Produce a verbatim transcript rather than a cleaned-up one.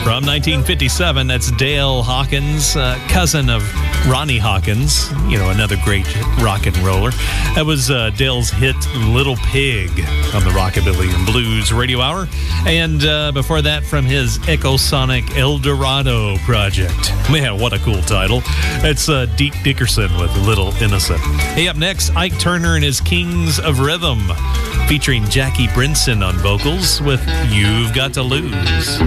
From nineteen fifty-seven, that's Dale Hawkins, uh, cousin of Ronnie Hawkins, you know, another great rock and roller. That was uh, Dale's hit Little Pig on the Rockabilly and Blues Radio Hour. And uh, before that, from his Echosonic El Dorado project. Man, what a cool title. It's uh, Deke Dickerson with Little Innocent. Hey, up next, Ike Turner and his Kings of Rhythm, featuring Jackie Brinson on vocals with You've Got to Lose.